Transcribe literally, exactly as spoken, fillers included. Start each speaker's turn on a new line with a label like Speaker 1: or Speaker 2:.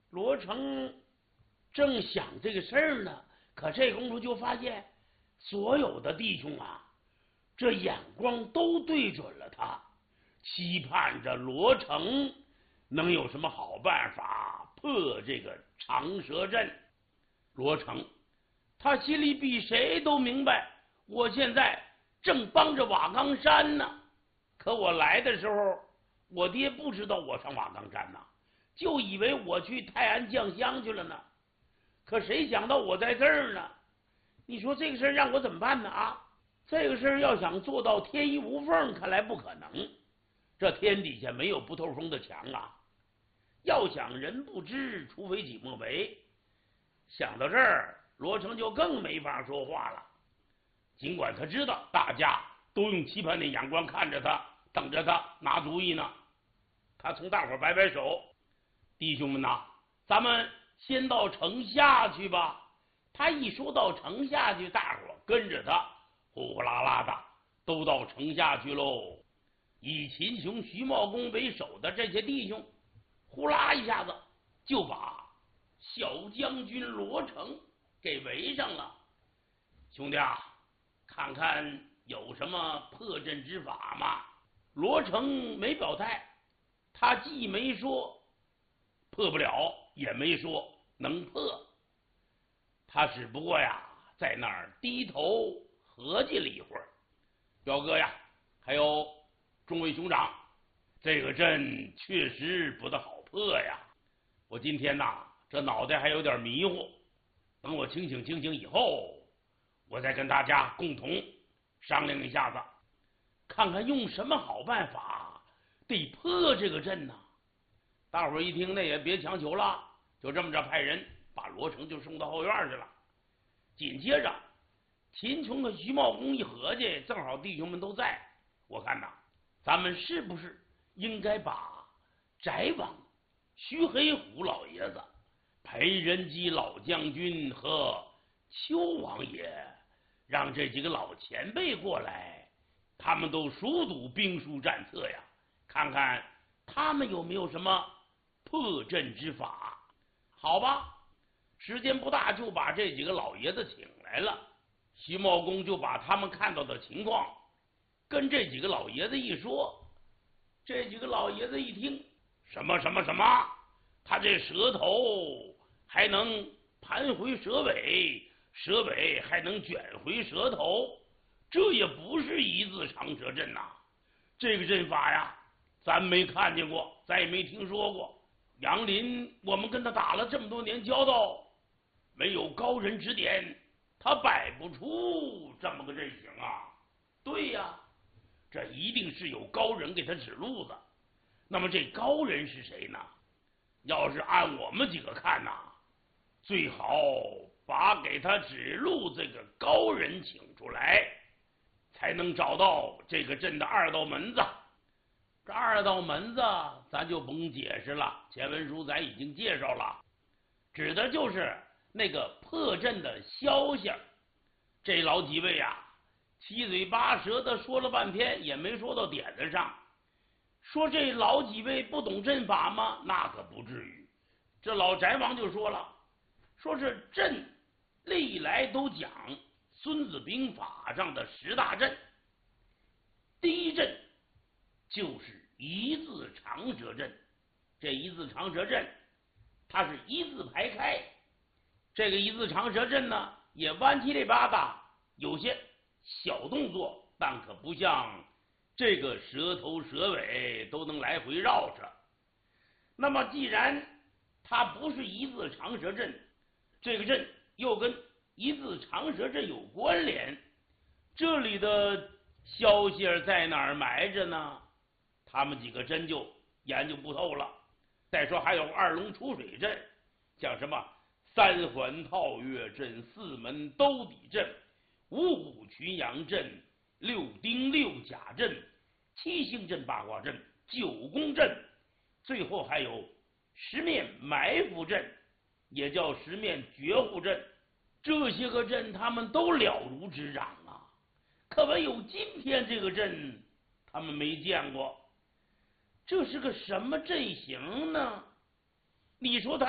Speaker 1: 罗成正想这个事儿呢，可这功夫就发现所有的弟兄啊，这眼光都对准了他，期盼着罗成能有什么好办法破这个长蛇阵。罗成他心里比谁都明白，我现在正帮着瓦岗山呢，可我来的时候，我爹不知道我上瓦岗山呢，就以为我去泰安酱香去了呢。可谁想到我在这儿呢？你说这个事儿让我怎么办呢？啊，这个事儿要想做到天衣无缝，看来不可能。这天底下没有不透风的墙啊！要想人不知，除非己莫为。想到这儿，罗成就更没法说话了。尽管他知道大家都用期盼的眼光看着他，等着他拿主意呢。他从大伙摆摆手：“弟兄们呐，咱们先到城下去吧。”他一说到城下去，大伙跟着他呼呼啦啦的都到城下去喽。以秦琼、徐茂公为首的这些弟兄，呼啦一下子就把小将军罗成给围上了。兄弟啊，看看有什么破阵之法吗？罗成没表态，他既没说破不了，也没说能破，他只不过呀在那儿低头合计了一会儿。表哥呀，还有众位兄长，这个阵确实不大好破呀。我今天呐，这脑袋还有点迷糊，等我清醒清醒以后，我再跟大家共同商量一下子，看看用什么好办法得破这个阵呢。大伙儿一听，那也别强求了，就这么着派人把罗成就送到后院去了。紧接着秦琼和徐茂公一合计，正好弟兄们都在，我看呐，咱们是不是应该把翟王、徐黑虎老爷子、裴仁基老将军和邱王爷让这几个老前辈过来，他们都熟读兵书战策呀，看看他们有没有什么破阵之法。好吧，时间不大，就把这几个老爷子请来了。徐茂公就把他们看到的情况跟这几个老爷子一说，这几个老爷子一听，什么什么什么，他这舌头还能盘回蛇尾，蛇尾还能卷回舌头，这也不是一字长蛇阵呐、啊！这个阵法呀，咱没看见过，咱也没听说过。杨林，我们跟他打了这么多年交道，没有高人指点，他摆不出这么个阵型啊。对呀，这一定是有高人给他指路子。那么这高人是谁呢？要是按我们几个看呐、啊，最好把给他指路这个高人请出来，才能找到这个阵的二道门子。这二道门子咱就甭解释了，前文书咱已经介绍了，指的就是那个破阵的消息。这老几位啊，七嘴八舌的说了半天，也没说到点子上。说这老几位不懂阵法吗？那可不至于。这老翟王就说了，说是阵历来都讲孙子兵法上的十大阵，第一阵就是一字长蛇阵。这一字长蛇阵它是一字排开，这个一字长蛇阵呢也弯七里八达，有些小动作，但可不像这个蛇头蛇尾都能来回绕着。那么既然它不是一字长蛇阵，这个阵又跟一字长蛇阵有关联，这里的消息在哪儿埋着呢？他们几个真就研究不透了。再说还有二龙出水阵，像什么三环套月阵、四门兜底阵、五虎群羊阵、六丁六甲阵、七星阵八卦阵、九宫阵，最后还有十面埋伏阵，也叫十面绝户阵。这些个阵他们都了如指掌啊，可唯有今天这个阵他们没见过。这是个什么阵型呢？你说他